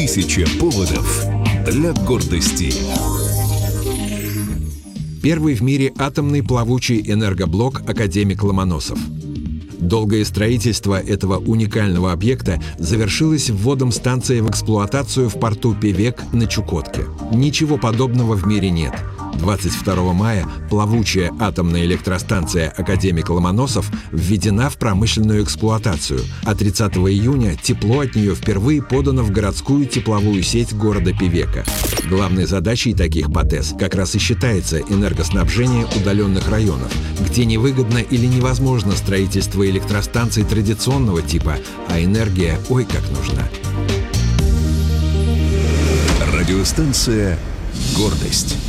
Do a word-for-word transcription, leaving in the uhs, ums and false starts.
Тысяча поводов для гордости. Первый в мире атомный плавучий энергоблок «Академик Ломоносов». Долгое строительство этого уникального объекта завершилось вводом станции в эксплуатацию в порту Певек на Чукотке. Ничего подобного в мире нет. двадцать второго мая плавучая атомная электростанция «Академик Ломоносов» введена в промышленную эксплуатацию, а тридцатого июня тепло от нее впервые подано в городскую тепловую сеть города Певека. Главной задачей таких ПАТЭС как раз и считается энергоснабжение удаленных районов, где невыгодно или невозможно строительство электростанций традиционного типа, а энергия ой как нужна. Радиостанция «Гордость».